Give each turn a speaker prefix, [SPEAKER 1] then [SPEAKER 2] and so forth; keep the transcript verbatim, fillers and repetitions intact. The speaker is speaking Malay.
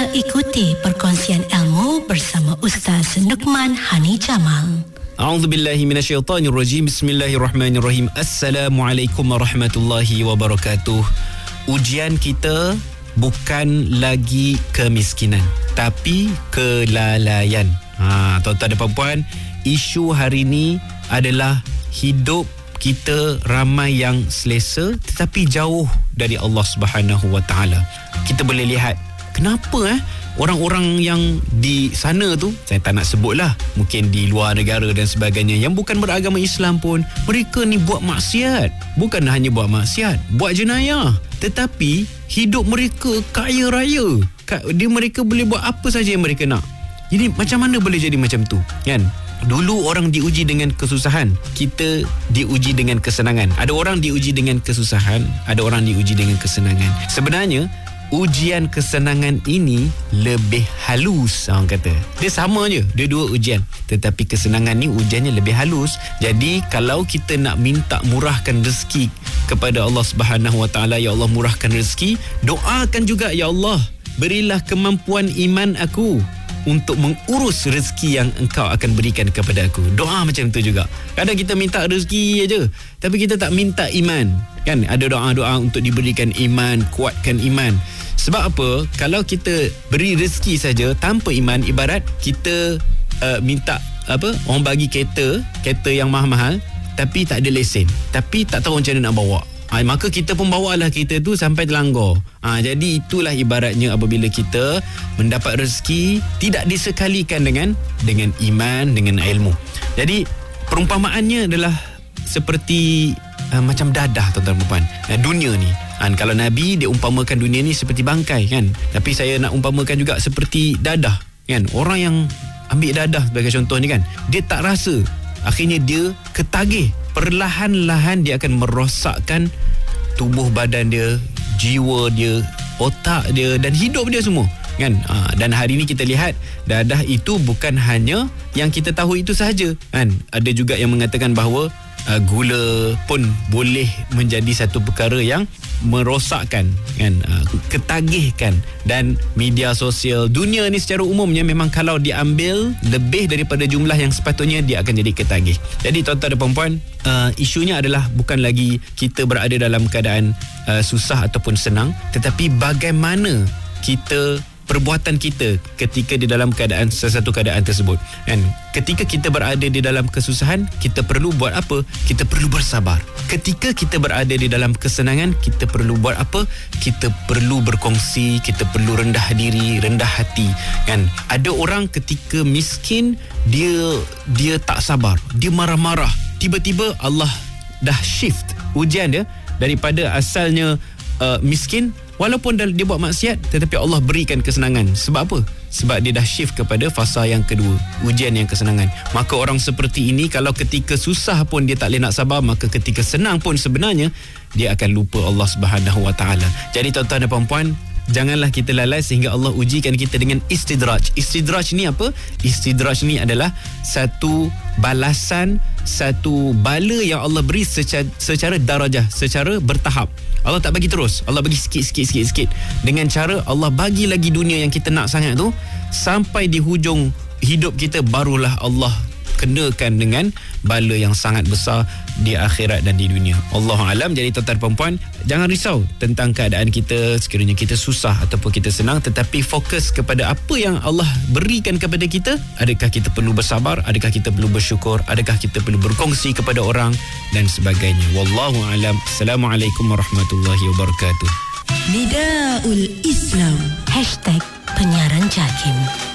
[SPEAKER 1] ikuti perkongsian ilmu bersama Ustaz Nukman Hani Jamal.
[SPEAKER 2] A'udzubillahi minasyaitanirrajim. Bismillahirrahmanirrahim. Assalamualaikum warahmatullahi wabarakatuh. Ujian kita bukan lagi kemiskinan, tapi kelalaian. Ha, tuan-tuan dan puan-puan, isu hari ini adalah hidup kita ramai yang selesa tetapi jauh dari Allah Subhanahu Wa Taala. Kita boleh lihat kenapa eh orang-orang yang di sana tu, saya tak nak sebutlah, mungkin di luar negara dan sebagainya, yang bukan beragama Islam pun, mereka ni buat maksiat. Bukan hanya buat maksiat, buat jenayah, tetapi hidup mereka kaya raya. Dia mereka boleh buat apa saja yang mereka nak. Jadi macam mana boleh jadi macam tu, kan? Dulu orang diuji dengan kesusahan, kita diuji dengan kesenangan. Ada orang diuji dengan kesusahan, ada orang diuji dengan kesenangan. Sebenarnya ujian kesenangan ini lebih halus, orang kata. Dia sama je, dia dua ujian, tetapi kesenangan ni ujiannya lebih halus. Jadi kalau kita nak minta murahkan rezeki kepada Allah Subhanahu Wa Taala, ya Allah murahkan rezeki, doakan juga, ya Allah berilah kemampuan iman aku untuk mengurus rezeki yang engkau akan berikan kepada aku. Doa macam tu juga. Kadang kita minta rezeki aja, tapi kita tak minta iman, kan? Ada doa-doa untuk diberikan iman, kuatkan iman. Sebab apa? Kalau kita beri rezeki saja tanpa iman, ibarat kita uh, minta apa? Orang bagi kereta, kereta yang mahal-mahal, tapi tak ada lesen, tapi tak tahu macam mana nak bawa. Ha, maka kita pun bawalah kereta tu sampai terlanggar. Ha, jadi itulah ibaratnya apabila kita mendapat rezeki tidak disekalikan dengan dengan iman, dengan ilmu. Jadi perumpamaannya adalah seperti uh, macam dadah, tuan-tuan dan puan. Uh, dunia ni, ha, kalau Nabi dia umpamakan dunia ni seperti bangkai, kan? Tapi saya nak umpamakan juga seperti dadah, kan? Orang yang ambil dadah sebagai contoh ni, kan, dia tak rasa, akhirnya dia ketagih. Perlahan-lahan dia akan merosakkan tubuh badan dia, jiwa dia, otak dia dan hidup dia semua, kan? Ha, dan hari ini kita lihat dadah itu bukan hanya yang kita tahu itu sahaja, kan? Ada juga yang mengatakan bahawa uh, gula pun boleh menjadi satu perkara yang merosakkan, kan? Uh, ketagihkan. Dan media sosial, dunia ni secara umumnya memang kalau diambil lebih daripada jumlah yang sepatutnya, dia akan jadi ketagih. Jadi tuan-tuan dan puan-puan, uh, isunya adalah bukan lagi kita berada dalam keadaan uh, susah ataupun senang, tetapi bagaimana kita, perbuatan kita ketika di dalam keadaan sesuatu keadaan tersebut, kan? Ketika kita berada di dalam kesusahan, kita perlu buat apa? Kita perlu bersabar. Ketika kita berada di dalam kesenangan, kita perlu buat apa? Kita perlu berkongsi, kita perlu rendah diri, rendah hati, kan? Ada orang ketika miskin, dia dia tak sabar, dia marah-marah. Tiba-tiba Allah dah shift ujian dia daripada asalnya uh, miskin, walaupun dia buat maksiat, tetapi Allah berikan kesenangan. Sebab apa? Sebab dia dah shift kepada fasa yang kedua, ujian yang kesenangan. Maka orang seperti ini, kalau ketika susah pun dia tak boleh nak sabar, maka ketika senang pun sebenarnya dia akan lupa Allah Subhanahu Wa Taala. Jadi tuan-tuan dan puan-puan, janganlah kita lalai sehingga Allah ujikan kita dengan istidraj. Istidraj ni apa? Istidraj ni adalah satu balasan, satu bala yang Allah beri secara, secara darajah, secara bertahap. Allah tak bagi terus, Allah bagi sikit, sikit, sikit, sikit. Dengan cara Allah bagi lagi dunia yang kita nak sangat tu, sampai di hujung hidup kita barulah Allah kenakan dengan bala yang sangat besar di akhirat dan di dunia. Allahu alam. Jadi tuan-tuan dan puan-puan, jangan risau tentang keadaan kita sekiranya kita susah ataupun kita senang, tetapi fokus kepada apa yang Allah berikan kepada kita. Adakah kita perlu bersabar? Adakah kita perlu bersyukur? Adakah kita perlu berkongsi kepada orang dan sebagainya? Wallahu alam. Assalamualaikum warahmatullahi wabarakatuh.
[SPEAKER 1] Nidaul Islam Hashtag Penyiaran Jakim.